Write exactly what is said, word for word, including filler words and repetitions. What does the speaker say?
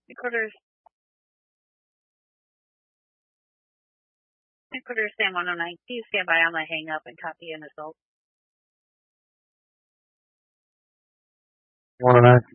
Recorder, recorder Sam one oh nine. Please stand by. I'm going to hang up and copy an assault. one oh nine.